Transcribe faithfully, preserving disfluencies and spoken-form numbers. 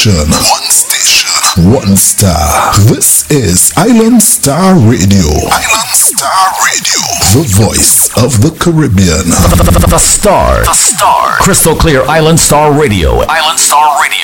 station. One station. One star. This is Island Star Radio. Island Star Radio. The voice of the Caribbean. The, the, the, the Star. The Star. Crystal clear Island Star Radio. Island Star Radio.